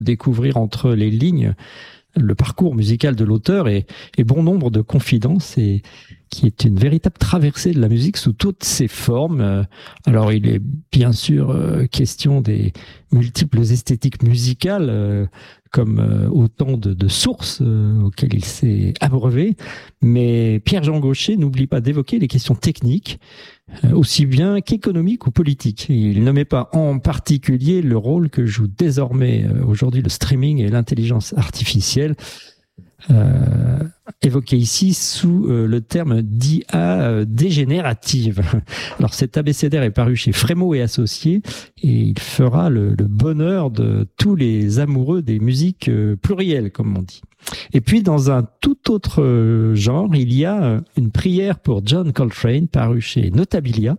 découvrir entre les lignes le parcours musical de l'auteur et bon nombre de confidences, et qui est une véritable traversée de la musique sous toutes ses formes. Alors il est bien sûr question des multiples esthétiques musicales, comme autant de sources auxquelles il s'est abreuvé, mais Pierre-Jean Gaucher n'oublie pas d'évoquer les questions techniques, aussi bien qu'économiques ou politiques. Il ne met pas en particulier le rôle que joue désormais aujourd'hui le streaming et l'intelligence artificielle, évoqué ici sous le terme d'IA dégénérative. Alors cet abécédaire est paru chez Frémaux et Associés, et il fera le bonheur de tous les amoureux des musiques plurielles, comme on dit. Et puis dans un tout autre genre, il y a une prière pour John Coltrane, paru chez Notabilia,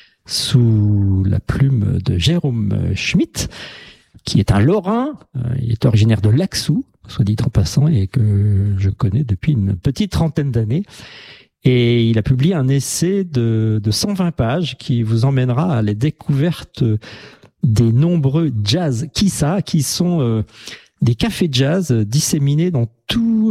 sous la plume de Jérôme Schmitt, qui est un Lorrain. Il est originaire de Laxou, soit dit en passant, et que je connais depuis une petite trentaine d'années. Et il a publié un essai de 120 pages qui vous emmènera à la découverte des nombreux jazz kissa, qui sont des cafés jazz disséminés dans tout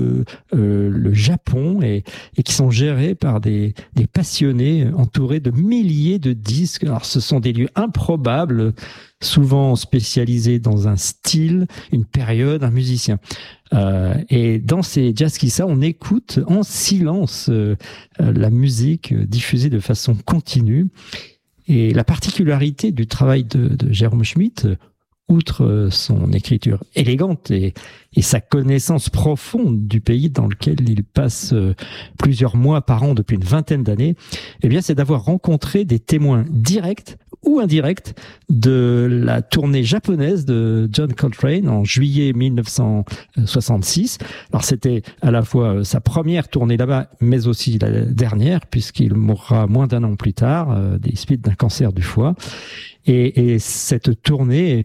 le Japon, et qui sont gérés par des passionnés entourés de milliers de disques. Alors ce sont des lieux improbables, souvent spécialisés dans un style, une période, un musicien. Et dans ces jazz kissa, on écoute en silence la musique diffusée de façon continue. Et la particularité du travail de Jérôme Schmitt, outre son écriture élégante et sa connaissance profonde du pays dans lequel il passe plusieurs mois par an depuis une vingtaine d'années, eh bien, c'est d'avoir rencontré des témoins directs ou indirects de la tournée japonaise de John Coltrane en juillet 1966. Alors, c'était à la fois sa première tournée là-bas, mais aussi la dernière, puisqu'il mourra moins d'un an plus tard des suites d'un cancer du foie. Et cette tournée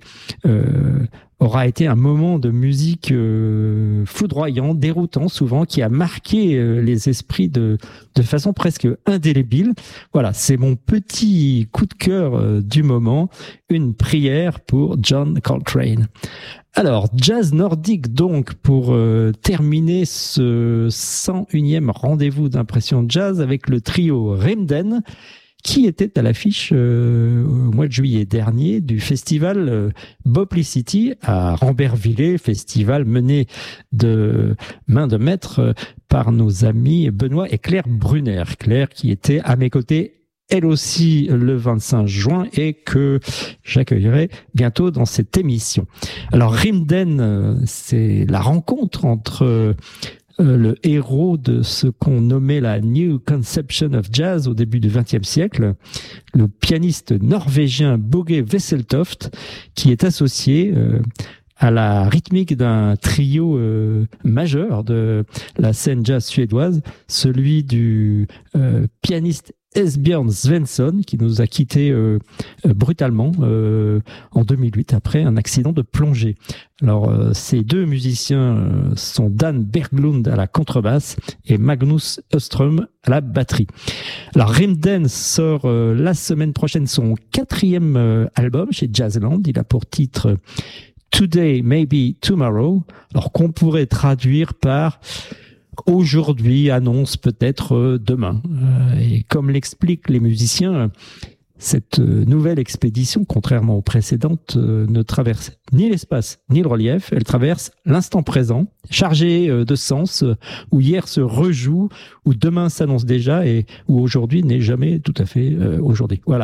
aura été un moment de musique foudroyant, déroutant souvent, qui a marqué les esprits de façon presque indélébile. Voilà, c'est mon petit coup de cœur du moment, une prière pour John Coltrane. Alors, jazz nordique donc, pour terminer ce 101e rendez-vous d'impression jazz avec le trio Rimden, qui était à l'affiche au mois de juillet dernier du festival Boplicity à Rambervillers, festival mené de main de maître par nos amis Benoît et Claire Brunner. Claire qui était à mes côtés elle aussi le 25 juin et que j'accueillerai bientôt dans cette émission. Alors Rimden, c'est la rencontre entre le héros de ce qu'on nommait la New Conception of Jazz au début du XXe siècle, le pianiste norvégien Boge Wesseltoft, qui est associé à la rythmique d'un trio majeur de la scène jazz suédoise, celui du pianiste Esbjörn Svensson, qui nous a quittés brutalement en 2008 après un accident de plongée. Alors ces deux musiciens sont Dan Berglund à la contrebasse et Magnus Öström à la batterie. Alors Rimden sort la semaine prochaine son 4e album chez Jazzland. Il a pour titre Today Maybe Tomorrow, alors qu'on pourrait traduire par aujourd'hui annonce peut-être demain. Et comme l'expliquent les musiciens, cette nouvelle expédition, contrairement aux précédentes, ne traverse ni l'espace ni le relief. Elle traverse l'instant présent, chargé de sens, où hier se rejoue, où demain s'annonce déjà et où aujourd'hui n'est jamais tout à fait aujourd'hui. Voilà.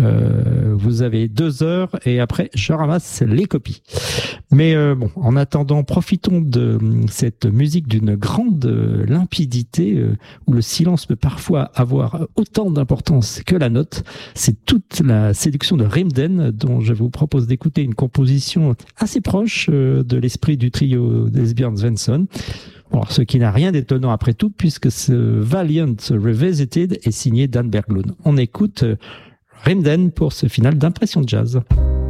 Vous avez 2 heures et après, je ramasse les copies. Mais bon, en attendant, profitons de cette musique d'une grande limpidité où le silence peut parfois avoir autant d'importance que la note. C'est toute la séduction de Rimden dont je vous propose d'écouter une composition assez proche de l'esprit du trio d'Esbjörn Svensson. Alors, ce qui n'a rien d'étonnant après tout, puisque ce Valiant Revisited est signé Dan Berglund. On écoute Rimden pour ce final d'impression de jazz.